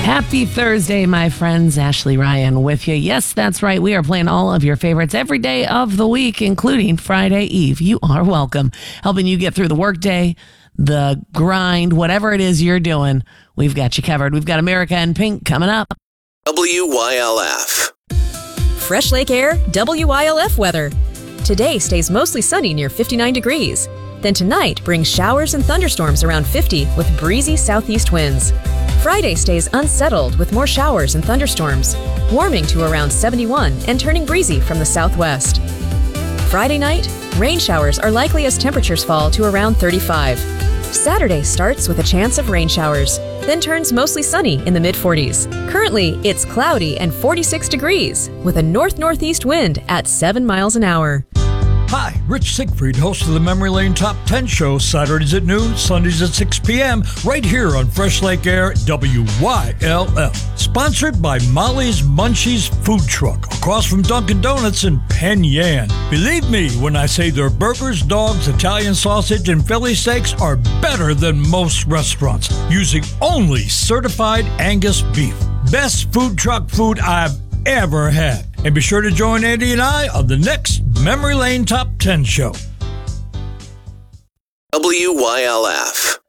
Happy Thursday, my friends. Ashley Ryan with you. Yes, that's right. We are playing all of your favorites every day of the week, including Friday Eve. You are welcome. Helping you get through the workday, the grind, whatever it is you're doing. We've got you covered. We've got America in Pink coming up. WYLF. Fresh Lake Air, WYLF weather. Today stays mostly sunny near 59 degrees. Then tonight brings showers and thunderstorms around 50 with breezy southeast winds. Friday stays unsettled with more showers and thunderstorms, warming to around 71 and turning breezy from the southwest. Friday night, rain showers are likely as temperatures fall to around 35. Saturday starts with a chance of rain showers, then turns mostly sunny in the mid-40s. Currently, it's cloudy and 46 degrees with a north-northeast wind at 7 miles an hour. Hi, Rich Siegfried, host of the Memory Lane Top 10 show, Saturdays at noon, Sundays at 6 p.m., right here on Fresh Lake Air, WYLF. Sponsored by Molly's Munchies Food Truck, across from Dunkin' Donuts in Penn Yan. Believe me when I say their burgers, dogs, Italian sausage, and Philly steaks are better than most restaurants, using only certified Angus beef. Best food truck food I've ever had. And be sure to join Andy and I on the next Memory Lane Top 10 show. WYLF.